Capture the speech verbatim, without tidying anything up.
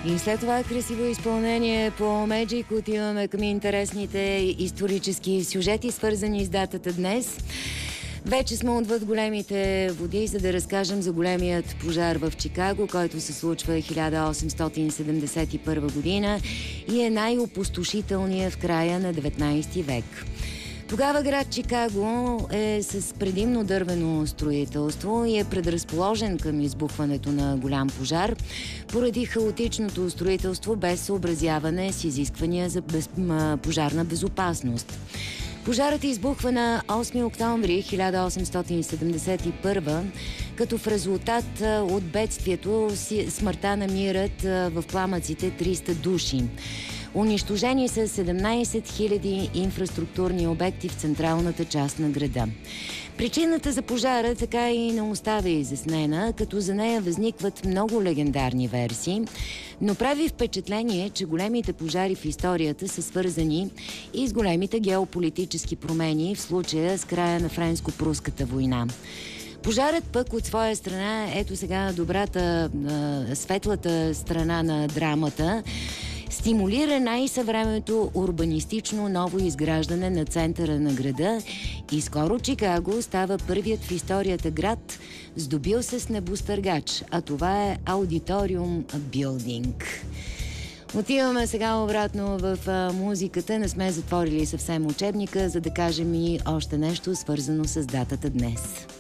И след това красиво изпълнение по Magic отиваме към интересните исторически сюжети, свързани с датата днес. Вече сме отвъд големите води, за да разкажем за големият пожар в Чикаго, който се случва хиляда осемстотин седемдесет и първа година и е най-опустошителният в края на деветнайсети век. Тогава град Чикаго е с предимно дървено строителство и е предразположен към избухването на голям пожар, поради хаотичното строителство без съобразяване с изисквания за без... пожарна безопасност. Пожарът избухва на осми октомври хиляда осемстотин седемдесет и първа, като в резултат от бедствието смъртта намират в пламъците триста души. Унищожени са седемнайсет хиляди инфраструктурни обекти в централната част на града. Причината за пожара така и не остава изяснена, като за нея възникват много легендарни версии, но прави впечатление, че големите пожари в историята са свързани и с големите геополитически промени, в случая с края на Френско-пруската война. Пожарът пък от своя страна, ето сега добрата, светлата страна на драмата, стимулира най-съвременното урбанистично ново изграждане на центъра на града и скоро Чикаго става първият в историята град, здобил се с небостъргач, а това е Аудиториум Билдинг. Отиваме сега обратно в а, музиката. Не сме затворили съвсем учебника, за да кажем и още нещо свързано с датата днес.